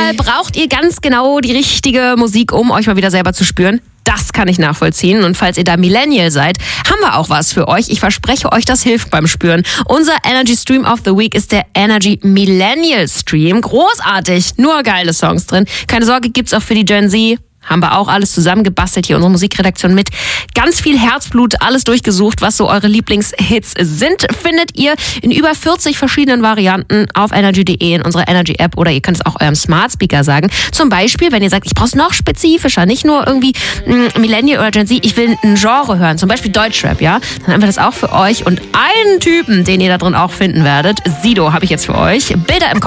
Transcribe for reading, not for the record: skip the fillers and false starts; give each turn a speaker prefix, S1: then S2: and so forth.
S1: Manchmal braucht ihr ganz genau die richtige Musik, um euch mal wieder selber zu spüren. Das kann ich nachvollziehen. Und falls ihr da Millennial seid, haben wir auch was für euch. Ich verspreche euch, das hilft beim Spüren. Unser Energy Stream of the Week ist der Energy Millennial Stream. Großartig, nur geile Songs drin. Keine Sorge, gibt's auch für die Gen Z. Haben wir auch alles zusammengebastelt hier, unsere Musikredaktion mit ganz viel Herzblut, alles durchgesucht, was so eure Lieblingshits sind, findet ihr in über 40 verschiedenen Varianten auf energy.de in unserer Energy-App oder ihr könnt es auch eurem Smart Speaker sagen. Zum Beispiel, wenn ihr sagt, ich brauche es noch spezifischer, nicht nur irgendwie Millennial oder Gen Z, ich will ein Genre hören, zum Beispiel Deutschrap, ja, dann haben wir das auch für euch und einen Typen, den ihr da drin auch finden werdet, Sido habe ich jetzt für euch, Bilder im Kopf.